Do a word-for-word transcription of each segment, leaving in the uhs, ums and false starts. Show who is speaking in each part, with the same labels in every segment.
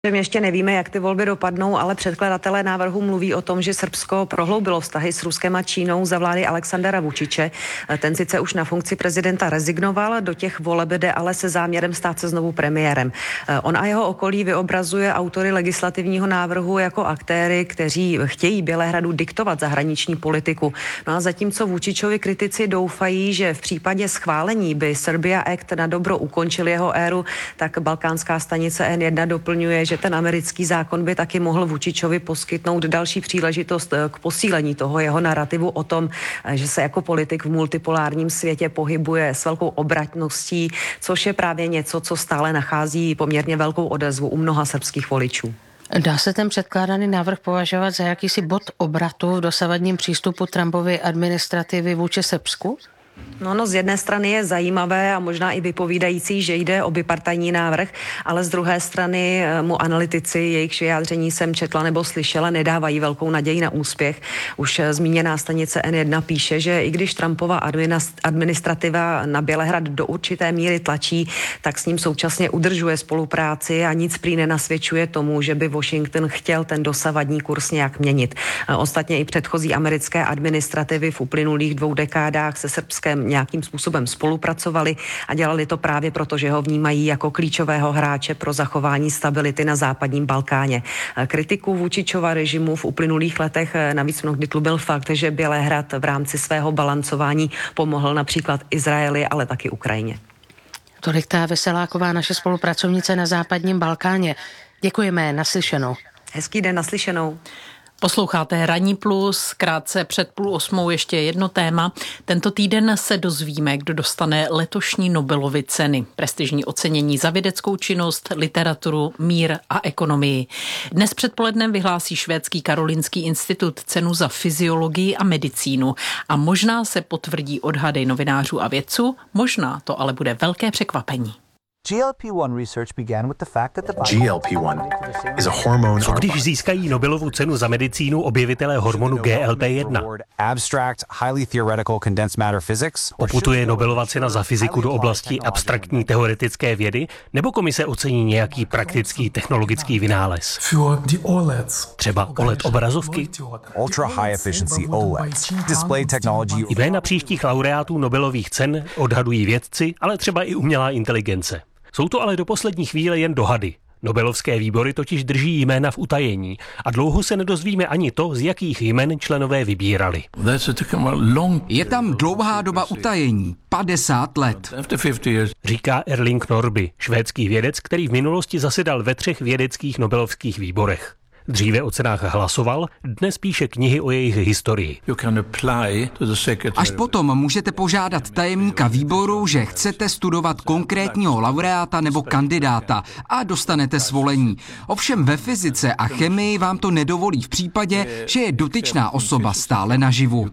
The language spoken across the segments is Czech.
Speaker 1: Ještě nevíme, jak ty volby dopadnou, ale předkladatelé návrhu mluví o tom, že Srbsko prohloubilo vztahy s Ruskem a Čínou za vlády Alexandra Vučiče. Ten sice už na funkci prezidenta rezignoval, do těch voleb jde ale se záměrem stát se znovu premiérem. On a jeho okolí vyobrazuje autory legislativního návrhu jako aktéry, kteří chtějí Bělehradu diktovat zahraniční politiku. No a zatímco Vučičovi kritici doufají, že v případě schválení by Serbia Act na dobro ukončil jeho éru, tak balkánská stanice N jedna doplňuje, že ten americký zákon by taky mohl Vučičovi poskytnout další příležitost k posílení toho jeho narrativu o tom, že se jako politik v multipolárním světě pohybuje s velkou obratností, což je právě něco, co stále nachází poměrně velkou odezvu u mnoha srbských voličů.
Speaker 2: Dá se ten předkládaný návrh považovat za jakýsi bod obratu v dosavadním přístupu Trumpovy administrativy vůči Srbsku?
Speaker 1: No, no, z jedné strany je zajímavé a možná i vypovídající, že jde o bipartajní návrh, ale z druhé strany mu analytici, jejichž vyjádření jsem četla nebo slyšela, nedávají velkou naději na úspěch. Už zmíněná stanice N jedna píše, že i když Trumpova administrativa na Bělehrad do určité míry tlačí, tak s ním současně udržuje spolupráci a nic prý nenasvědčuje tomu, že by Washington chtěl ten dosavadní kurz nějak měnit. Ostatně i předchozí americké administrativy v uplynulých dvou dekádách se Srbskem nějakým způsobem spolupracovali a dělali to právě proto, že ho vnímají jako klíčového hráče pro zachování stability na západním Balkáně. Kritiku Vučičova režimu v uplynulých letech navíc mnohdy tlubil fakt, že Bělehrad v rámci svého balancování pomohl například Izraeli, ale taky Ukrajině.
Speaker 2: Tolik ta Veseláková, naše spolupracovnice na západním Balkáně. Děkujeme, naslyšenou.
Speaker 1: Hezký den, naslyšenou.
Speaker 3: Posloucháte Ranní plus, krátce před půl osmou ještě jedno téma. Tento týden se dozvíme, kdo dostane letošní Nobelovy ceny. Prestižní ocenění za vědeckou činnost, literaturu, mír a ekonomii. Dnes předpolednem vyhlásí švédský Karolinský institut cenu za fyziologii a medicínu. A možná se potvrdí odhady novinářů a vědců, možná to ale bude velké překvapení.
Speaker 4: G L P one research began with the fact that the
Speaker 5: G L P one is a hormone.
Speaker 6: Co když získají Nobelovu cenu za medicínu objevitelé hormonu G L P one?
Speaker 4: Abstract, highly theoretical condensed matter physics.
Speaker 6: Poputuje Nobelova cena za fyziku do oblasti abstraktní teoretické vědy, nebo komise ocení nějaký praktický technologický vynález? Třeba O L E D obrazovky?
Speaker 4: Ultra high efficiency O L E D. Display technology.
Speaker 6: Jména příštích laureátů Nobelových cen odhadují vědci, ale třeba i umělá inteligence. Jsou to ale do poslední chvíle jen dohady. Nobelovské výbory totiž drží jména v utajení a dlouho se nedozvíme ani to, z jakých jmen členové vybírali.
Speaker 7: Je tam dlouhá doba utajení, padesát let.
Speaker 6: Říká Erling Norby, švédský vědec, který v minulosti zasedal ve třech vědeckých nobelovských výborech. Dříve o cenách hlasoval, dnes píše knihy o jejich historii.
Speaker 7: Až potom můžete požádat tajemníka výboru, že chcete studovat konkrétního laureáta nebo kandidáta a dostanete svolení. Ovšem ve fyzice a chemii vám to nedovolí v případě, že je dotyčná osoba stále naživu.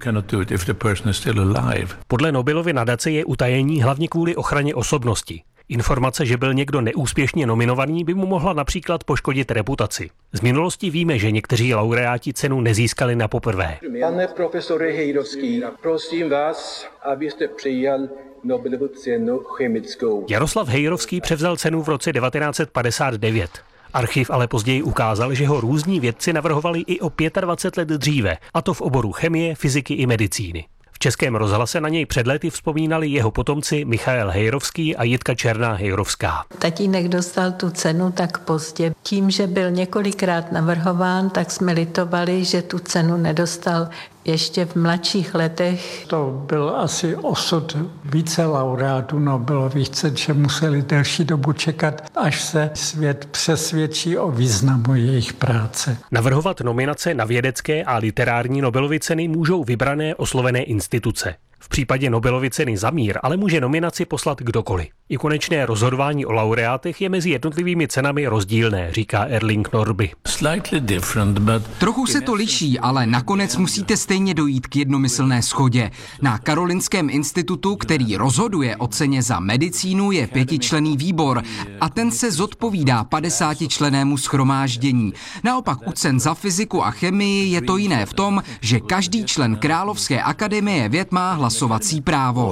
Speaker 6: Podle Nobelovy nadace je utajení hlavně kvůli ochraně osobnosti. Informace, že byl někdo neúspěšně nominovaný, by mu mohla například poškodit reputaci. Z minulosti víme, že někteří laureáti cenu nezískali na poprvé.
Speaker 8: Pane profesore Hejrovský, prosím vás, abyste přijal Nobelovu cenu chemickou.
Speaker 6: Jaroslav Hejrovský převzal cenu v roce devatenáct set padesát devět. Archiv ale později ukázal, že ho různí vědci navrhovali i o dvacet pět let dříve, a to v oboru chemie, fyziky i medicíny. V Českém rozhlase na něj před lety vzpomínali jeho potomci Michael Hejrovský a Jitka Černá Hejrovská.
Speaker 9: Tatínek dostal tu cenu tak pozdě. Tím, že byl několikrát navrhován, tak jsme litovali, že tu cenu nedostal ještě v mladších letech.
Speaker 10: To byl asi osud více laureátů Nobelových cen, že museli delší dobu čekat, až se svět přesvědčí o významu jejich práce.
Speaker 6: Navrhovat nominace na vědecké a literární Nobelovy ceny můžou vybrané oslovené instituce. V případě Nobelovy ceny za mír ale může nominaci poslat kdokoliv. I konečné rozhodování o laureátech je mezi jednotlivými cenami rozdílné, říká Erling Norby.
Speaker 7: Trochu se to liší, ale nakonec musíte stejně dojít k jednomyslné shodě. Na Karolinském institutu, který rozhoduje o ceně za medicínu, je pětičlenný výbor a ten se zodpovídá padesátičlennému shromáždění. Naopak u cen za fyziku a chemii je to jiné v tom, že každý člen Královské akademie věd má hlas hlasovací právo.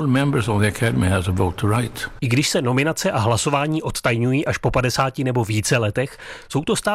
Speaker 6: I když se nominace a hlasování odtajňují až po padesáti nebo více letech, jsou to stále